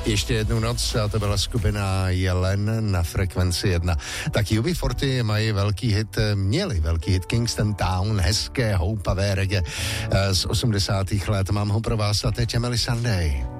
Ještě jednu noc a to byla skupina Jelen na Frekvenci 1. Tak UB40 mají měli velký hit Kingston Town, hezké houpavé reggae z 80. let. Mám ho pro vás a teď Emily Sunday.